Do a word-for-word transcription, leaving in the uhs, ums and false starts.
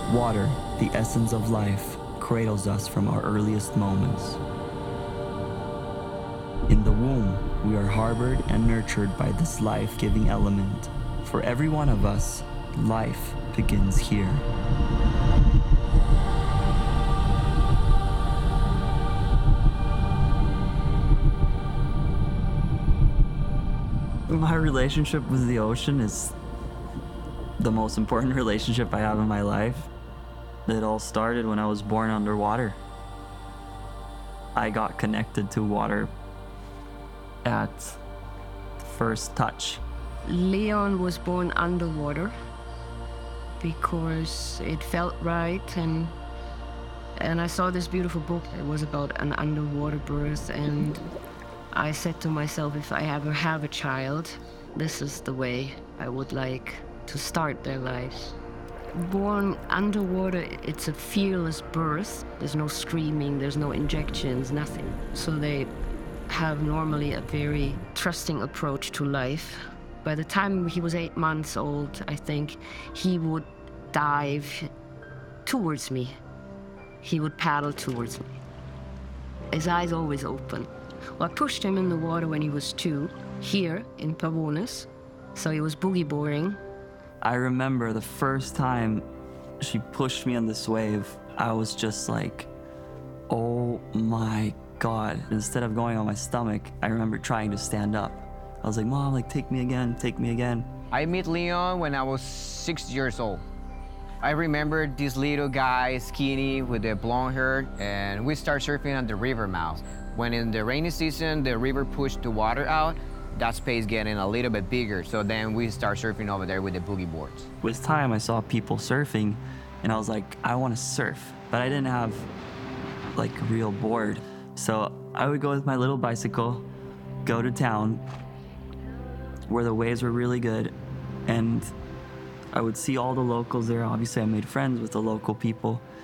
Water, the essence of life, cradles us from our earliest moments. In the womb, we are harbored and nurtured by this life-giving element. For every one of us, life begins here. My relationship with the ocean is the most important relationship I have in my life. It all started when I was born underwater. I got connected to water at first touch. Leon was born underwater because it felt right, and and I saw this beautiful book. It was about an underwater birth, and I said to myself, if I ever have a child, this is the way I would like to start their life. Born underwater, it's a fearless birth. There's no screaming, there's no injections, nothing. So they have normally a very trusting approach to life. By the time he was eight months old, I think, he would dive towards me. He would paddle towards me. His eyes always open. Well, I pushed him in the water when he was two, here in Pavones. So he was boogie boarding. I remember the first time she pushed me on this wave, I was just like, oh my God. Instead of going on my stomach, I remember trying to stand up. I was like, Mom, like, take me again, take me again. I met Leon when I was six years old. I remember this little guy, skinny, with the blonde hair, and we started surfing at the river mouth. When in the rainy season, the river pushed the water out, that space getting a little bit bigger, so then we start surfing over there with the boogie boards. With time, I saw people surfing, and I was like, I want to surf, but I didn't have like a real board. So I would go with my little bicycle, go to town where the waves were really good, and I would see all the locals there. Obviously, I made friends with the local people,